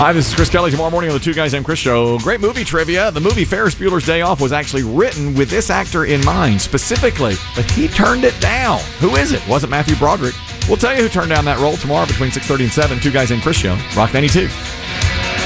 Hi, this is Chris Kelly. Tomorrow morning on the Two Guys Named Chris Show. Great movie trivia. The movie Ferris Bueller's Day Off was actually written with this actor in mind, specifically, but he turned it down. Who is it? Wasn't Matthew Broderick. We'll tell you who turned down that role tomorrow between 6:30 and 7. Two Guys Named Chris Show. Rock 92.